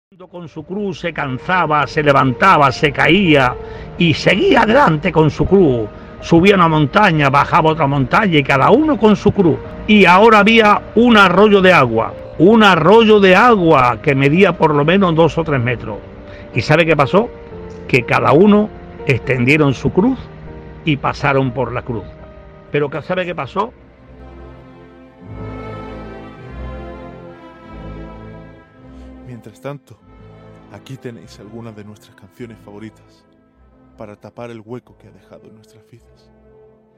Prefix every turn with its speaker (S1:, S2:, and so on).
S1: Con su cruz se cansaba, se levantaba, se caía y seguía adelante con su cruz. Subía una montaña, bajaba otra montaña y cada uno con su cruz. Y ahora había un arroyo de agua que medía por lo menos 2 o 3 metros. ¿Y sabe qué pasó? Que cada uno extendieron su cruz y pasaron por la cruz. Pero ¿sabe qué pasó?
S2: Mientras tanto, aquí tenéis algunas de nuestras canciones favoritas para tapar el hueco que ha dejado en nuestras vidas.